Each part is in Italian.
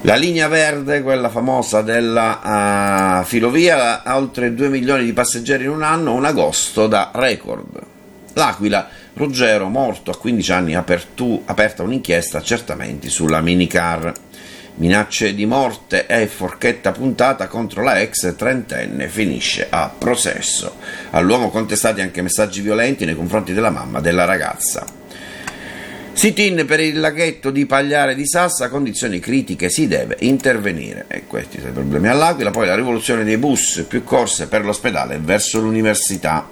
La linea verde, quella famosa della filovia, ha oltre 2 milioni di passeggeri in un anno, un agosto da record. L'Aquila, Ruggero, morto a 15 anni, aperta un'inchiesta, accertamenti sulla minicar. Minacce di morte e forchetta puntata contro la ex trentenne, finisce a processo. All'uomo contestati anche messaggi violenti nei confronti della mamma della ragazza. Sit-in per il laghetto di Pagliare di Sassa, condizioni critiche, si deve intervenire. E questi sono i problemi all'Aquila. Poi la rivoluzione dei bus, più corse per l'ospedale verso l'università.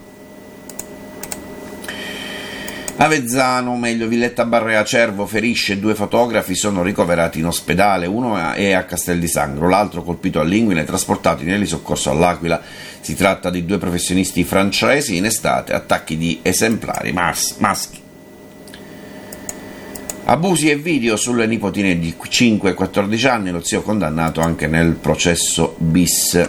Avezzano, meglio Villetta Barrea, Cervo ferisce 2 fotografi, sono ricoverati in ospedale, uno è a Castel di Sangro, l'altro colpito all'inguine, trasportati nell'Isoccorso all'Aquila. Si tratta di 2 professionisti francesi, in estate attacchi di esemplari maschi. Abusi e video sulle nipotine di 5 e 14 anni, lo zio condannato anche nel processo bis.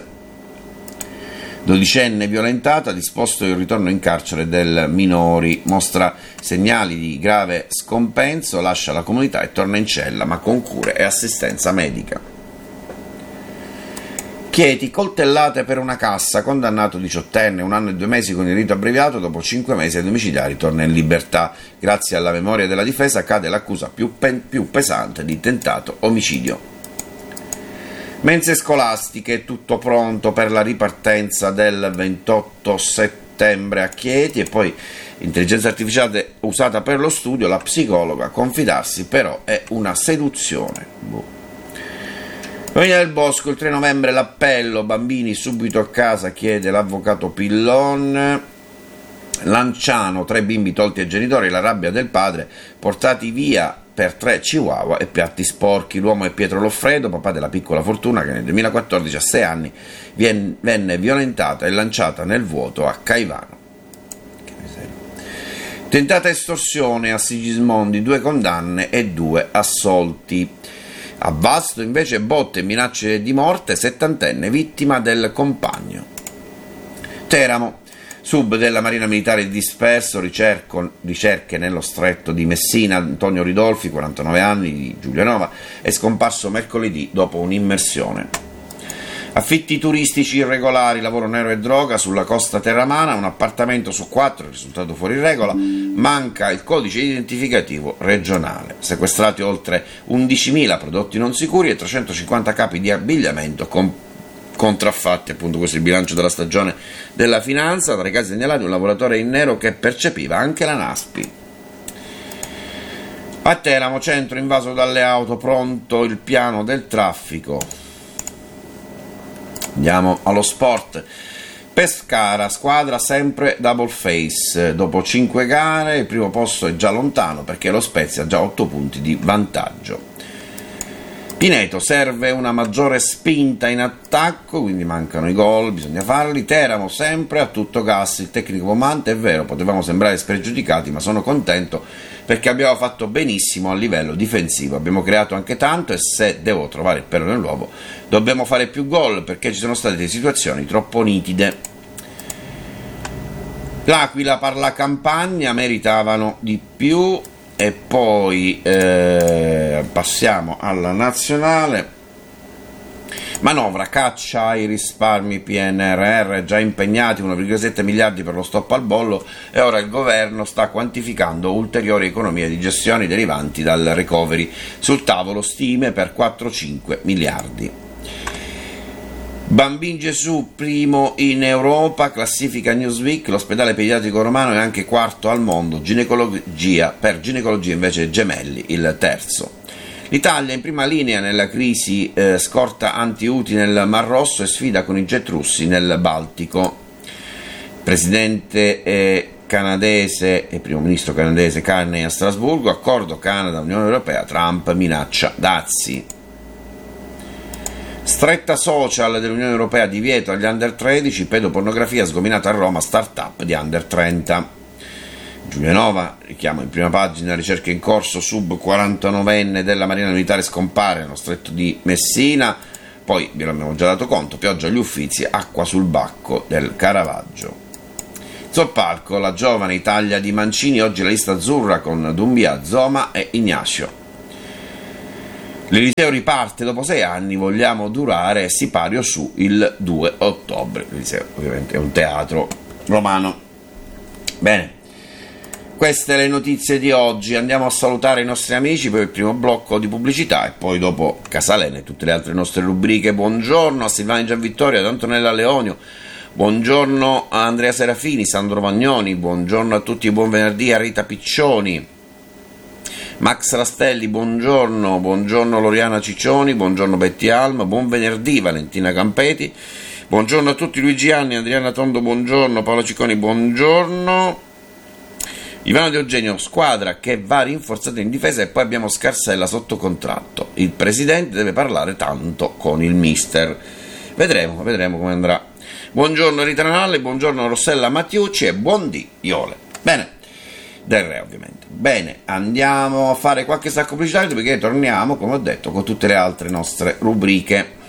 12enne violentata, disposto il ritorno in carcere del minori, mostra segnali di grave scompenso, lascia la comunità e torna in cella, ma con cure e assistenza medica. Chieti, coltellate per una cassa, condannato 18enne, 1 anno e 2 mesi con il rito abbreviato, dopo 5 mesi ai domiciliari torna in libertà. Grazie alla memoria della difesa cade l'accusa più pesante di tentato omicidio. Mense scolastiche, tutto pronto per la ripartenza del 28 settembre a Chieti, e poi intelligenza artificiale usata per lo studio, la psicologa, confidarsi però è una seduzione. Romina del Bosco, il 3 novembre l'appello, bambini subito a casa, chiede l'avvocato Pillon. Lanciano, 3 bimbi tolti ai genitori, la rabbia del padre, portati via per 3 chihuahua e piatti sporchi. L'uomo è Pietro Loffredo, papà della piccola Fortuna, che nel 2014 a 6 anni venne violentata e lanciata nel vuoto a Caivano. Tentata estorsione a Sigismondi, 2 condanne e 2 assolti. A Vasto invece botte e minacce di morte, 70enne vittima del compagno. Teramo, sub della Marina Militare disperso, ricerche nello stretto di Messina. Antonio Ridolfi, 49 anni, di Giulianova, è scomparso mercoledì dopo un'immersione. Affitti turistici irregolari, lavoro nero e droga sulla costa terramana, un appartamento su 4 è risultato fuori regola, manca il codice identificativo regionale. Sequestrati oltre 11.000 prodotti non sicuri e 350 capi di abbigliamento contraffatti. Appunto, questo è il bilancio della stagione della finanza. Tra i casi segnalati un lavoratore in nero che percepiva anche la Naspi. A Teramo, centro invaso dalle auto, pronto il piano del traffico. Andiamo allo sport. Pescara, squadra sempre double face. Dopo 5 gare il primo posto è già lontano perché lo Spezia ha già 8 punti di vantaggio. Pineto, serve una maggiore spinta in attacco, quindi mancano i gol, bisogna farli. Teramo sempre a tutto gas, il tecnico Pomante, è vero, potevamo sembrare spregiudicati, ma sono contento perché abbiamo fatto benissimo a livello difensivo, abbiamo creato anche tanto e se devo trovare il pelo nell'uovo dobbiamo fare più gol perché ci sono state situazioni troppo nitide. L'Aquila parla campagna, meritavano di più. E poi passiamo alla nazionale. Manovra caccia ai risparmi PNRR, già impegnati 1,7 miliardi per lo stop al bollo e ora il governo sta quantificando ulteriori economie di gestione derivanti dal recovery. Sul tavolo stime per 4-5 miliardi. Bambin Gesù, primo in Europa, classifica Newsweek, l'ospedale pediatrico romano è anche 4º al mondo, per ginecologia invece Gemelli il 3º. L'Italia in prima linea nella crisi scorta anti-Houthi nel Mar Rosso e sfida con i jet russi nel Baltico. Presidente canadese e primo ministro canadese Carney a Strasburgo, accordo Canada-Unione Europea, Trump minaccia dazi. Stretta social dell'Unione Europea, divieto agli under 13, pedopornografia sgominata a Roma, start-up di under 30. Giulianova, richiamo in prima pagina, ricerche in corso, sub 49enne della Marina Militare scompare nello stretto di Messina, poi ve l'abbiamo già dato conto, pioggia agli Uffizi, acqua sul bacco del Caravaggio. Zoppalco, la giovane Italia di Mancini, oggi la lista azzurra con Dumbia, Zoma e Ignacio. L'Eliseo riparte dopo 6 anni, vogliamo durare Sipario su il 2 ottobre. L'Eliseo ovviamente è un teatro romano. Bene, queste le notizie di oggi. Andiamo a salutare i nostri amici per il primo blocco di pubblicità e poi dopo Casalene e tutte le altre nostre rubriche. Buongiorno a Silvana Gianvittorio, ad Antonella Leonio, buongiorno a Andrea Serafini, Sandro Vagnoni, buongiorno a tutti, buon venerdì a Rita Piccioni, Max Rastelli, buongiorno Loriana Ciccioni, buongiorno Betty Alma, buon venerdì Valentina Campeti, buongiorno a tutti, Luigi Anni, Adriana Tondo, buongiorno, Paolo Cicconi, buongiorno, Ivano Di Eugenio, squadra che va rinforzata in difesa e poi abbiamo Scarsella sotto contratto, il presidente deve parlare tanto con il mister, vedremo come andrà. Buongiorno Rita Nalle, buongiorno Rossella Mattiucci e buon dì Iole. Bene, del re ovviamente. Bene, andiamo a fare qualche stacco pubblicitario perché torniamo, come ho detto, con tutte le altre nostre rubriche.